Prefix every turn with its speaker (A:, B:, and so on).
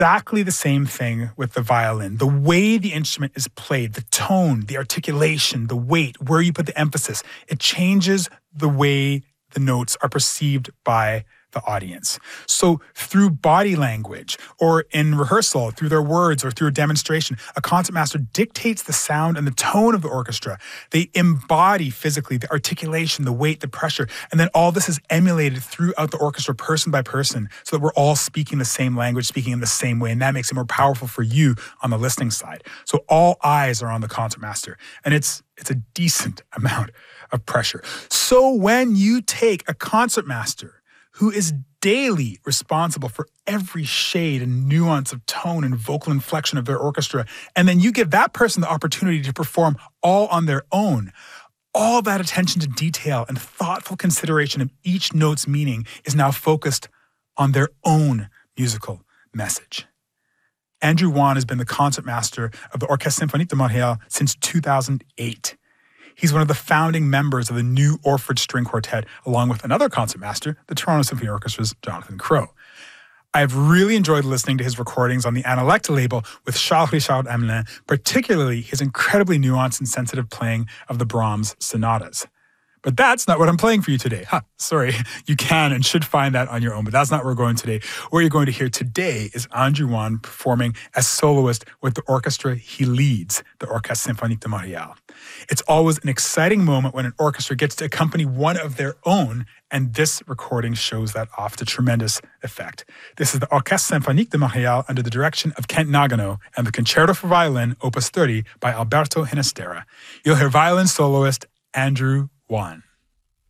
A: exactly the same thing with the violin. The way the instrument is played, the tone, the articulation, the weight, where you put the emphasis, it changes the way the notes are perceived by the audience. So through body language or in rehearsal, through their words or through a demonstration, a concertmaster dictates the sound and the tone of the orchestra. They embody physically the articulation, the weight, the pressure, and then all this is emulated throughout the orchestra person by person so that we're all speaking the same language, speaking in the same way, and that makes it more powerful for you on the listening side. So all eyes are on the concertmaster, and it's a decent amount of pressure. So when you take a concertmaster who is daily responsible for every shade and nuance of tone and vocal inflection of their orchestra, and then you give that person the opportunity to perform all on their own, all that attention to detail and thoughtful consideration of each note's meaning is now focused on their own musical message. Andrew Wan has been the concertmaster of the Orchestre Symphonique de Montréal since 2008. He's one of the founding members of the new Orford String Quartet, along with another concertmaster, the Toronto Symphony Orchestra's Jonathan Crowe. I've really enjoyed listening to his recordings on the Analecta label with Charles-Richard Hamelin, particularly his incredibly nuanced and sensitive playing of the Brahms sonatas. But that's not what I'm playing for you today. Sorry, you can and should find that on your own, but that's not where we're going today. What you're going to hear today is Andrew Wan performing as soloist with the orchestra he leads, the Orchestre Symphonique de Montréal. It's always an exciting moment when an orchestra gets to accompany one of their own, and this recording shows that off to tremendous effect. This is the Orchestre Symphonique de Montréal under the direction of Kent Nagano and the Concerto for Violin, Opus 30 by Alberto Ginastera. You'll hear violin soloist Andrew Wan.